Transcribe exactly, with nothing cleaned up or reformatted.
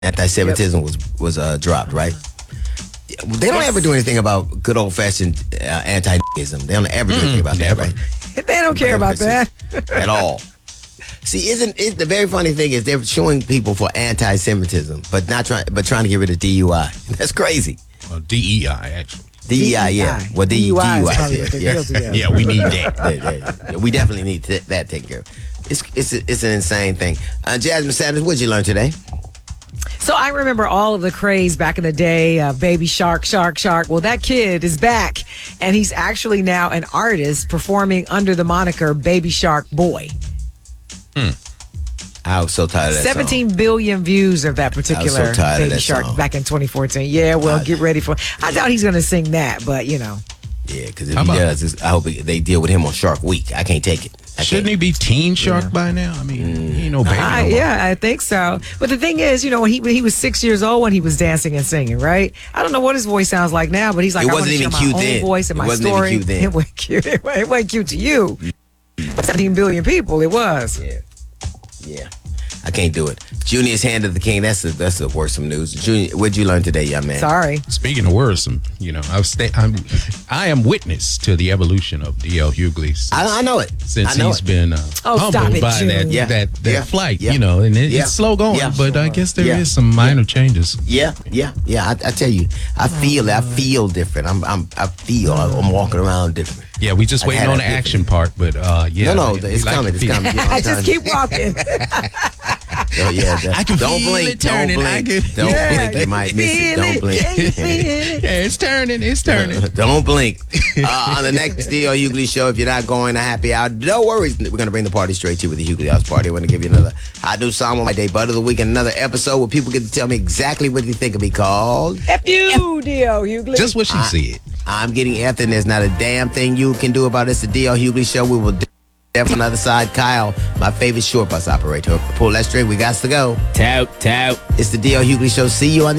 anti-Semitism yep. was was uh, dropped, right? They don't ever do anything about good old-fashioned uh, anti-ism. They don't ever do anything about that, right? They don't care about that at all. See, isn't it, the very funny thing is they're showing people for anti-Semitism, but not trying, but trying to get rid of D U I. That's crazy. Well, D E I actually. D E I, yeah. Well, D U I, is yeah. yeah. yeah, we need that. yeah, yeah, yeah. We definitely need th- that taken care of. It's it's it's an insane thing. Uh, Jasmine Sanders, what did you learn today? So I remember all of the craze back in the day, uh, Baby Shark, Shark, Shark. Well, that kid is back, and he's actually now an artist performing under the moniker Baby Shark Boy. Hmm. I was so tired of that seventeen song. billion views of that particular so Baby Shark song. back in twenty fourteen. Yeah, well, I, get ready for I doubt he's going to sing that, but, you know. Yeah, because if he does, I hope they deal with him on Shark Week. I can't take it. I Shouldn't can't. he be Teen Shark yeah. by now? I mean, mm. he ain't no baby. I, no yeah, I think so. But the thing is, you know, when he when he was six years old when he was dancing and singing, right? I don't know what his voice sounds like now, but he's like, it I wasn't want to even share cute my own then. voice and it my wasn't story. Even cute then. It wasn't cute. It wasn't cute to you. seventeen billion people, it was. Yeah. Yeah. I can't do it. Junior's hand of the king. That's the that's the worrisome news. Junior, what'd you learn today, young man? Sorry. Speaking of worrisome, you know, I've sta- I'm I am witness to the evolution of D L Hughley. Since, I, I know it. Since I know he's it. been uh, oh, humbled it, by June. that yeah. that that yeah. flight, yeah. you know, and it, yeah. it's slow going, yeah. but I guess there yeah. is some minor yeah. changes. Yeah, yeah, yeah. I, I tell you, I feel it. I feel different. I'm, I'm, I feel. I'm walking around different. Yeah, we just I waiting on the action part, but uh, yeah. No, no, like, it's like coming. It's coming. You know, I just keep walking. Oh, yeah, I can don't feel blink. it turning. Don't I blink. can, don't yeah, blink. You might miss it. Don't blink. yeah, it's turning. It's turning. Don't blink. Uh, on the next D L Hughley show, if you're not going to happy hour, no worries. We're going to bring the party straight to you with the Hughley House Party. We're going to give you another hot new song on my day, Butt of the Week, and another episode where people get to tell me exactly what they think of me called. F you, D L Hughley. Just what she I, said. I'm getting effed, and there's not a damn thing you can do about it. It's the D L Hughley show. We will. On the other side, Kyle, my favorite short bus operator. Pull that string. We got to go. Tout, tout. It's the D L Hughley show. See you on the